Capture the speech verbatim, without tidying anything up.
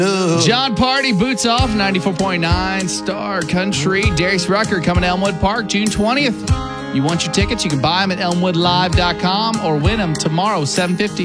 John Party, Boots Off, ninety-four point nine Star Country. Darius Rucker coming to Elmwood Park June twentieth. You want your tickets? You can buy them at elmwood live dot com or win them tomorrow, seven fifty.